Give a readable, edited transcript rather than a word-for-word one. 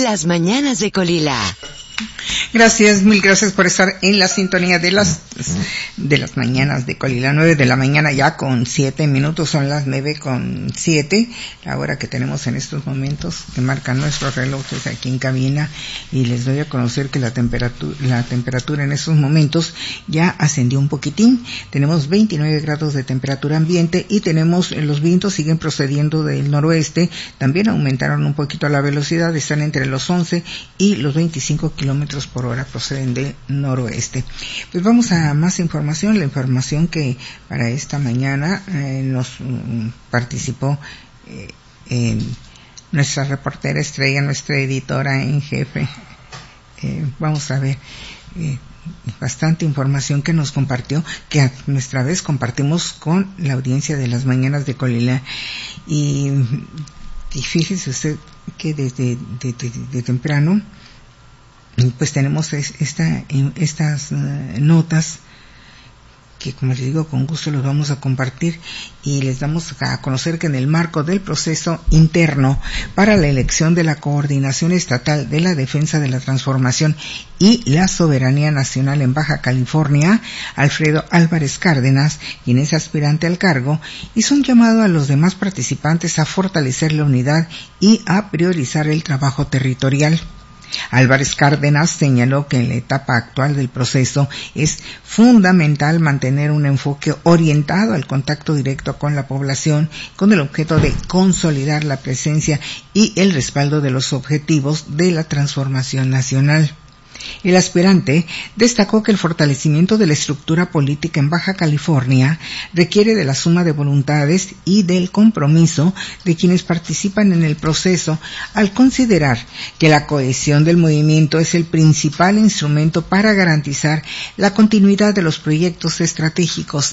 Las mañanas de Colila. Gracias, mil gracias por estar en la sintonía de las mañanas de Colila. 9 de la mañana ya con 7 minutos, son las 9:07, la hora que tenemos en estos momentos, que marcan nuestros relojes aquí en cabina, y les doy a conocer que la temperatura en estos momentos ya ascendió un poquitín. Tenemos 29 grados de temperatura ambiente y tenemos, los vientos siguen procediendo del noroeste, también aumentaron un poquito la velocidad, están entre los 11 y los 25 kilómetros por hora, proceden del noroeste. Pues vamos a más información, la información que para esta mañana nos participó nuestra reportera estrella, nuestra editora en jefe. Vamos a ver, bastante información que nos compartió, que a nuestra vez compartimos con la audiencia de las mañanas de Colila. Y fíjese usted que desde temprano pues tenemos estas notas que, como les digo, con gusto los vamos a compartir, y les damos a conocer que en el marco del proceso interno para la elección de la Coordinación Estatal de la Defensa de la Transformación y la Soberanía Nacional en Baja California, Alfredo Álvarez Cárdenas, quien es aspirante al cargo, hizo un llamado a los demás participantes a fortalecer la unidad y a priorizar el trabajo territorial. Álvarez Cárdenas señaló que en la etapa actual del proceso es fundamental mantener un enfoque orientado al contacto directo con la población, con el objeto de consolidar la presencia y el respaldo de los objetivos de la transformación nacional. El aspirante destacó que el fortalecimiento de la estructura política en Baja California requiere de la suma de voluntades y del compromiso de quienes participan en el proceso, al considerar que la cohesión del movimiento es el principal instrumento para garantizar la continuidad de los proyectos estratégicos